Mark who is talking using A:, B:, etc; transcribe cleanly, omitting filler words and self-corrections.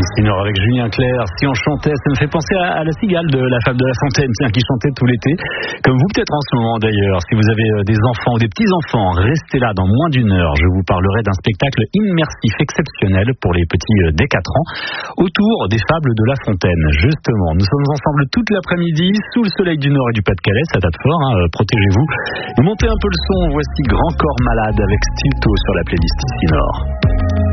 A: Ici Nord avec Julien Clerc. Si on chantait, ça me fait penser à la cigale de la fable de La Fontaine, tiens, qui chantait tout l'été. Comme vous peut-être en ce moment d'ailleurs. Si vous avez des enfants ou des petits-enfants, restez là dans moins d'une heure. Je vous parlerai d'un spectacle immersif exceptionnel pour les petits dès 4 ans, autour des fables de La Fontaine. Justement, nous sommes ensemble toute l'après-midi, sous le soleil du Nord et du Pas-de-Calais, ça date fort, hein, protégez-vous. Et montez un peu le son, voici Grand Corps Malade avec Stilto sur la playlist Ici Nord.